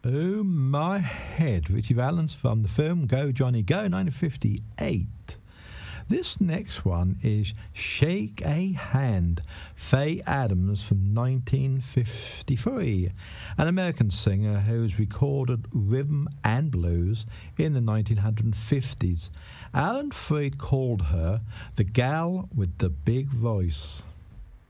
Oh My Head, Richie Valens from the film Go Johnny Go, 1958. This next one is Shake a Hand, Faye Adams from 1953, an American singer who's recorded rhythm and blues in the 1950s. Alan Freed called her the gal with the big voice.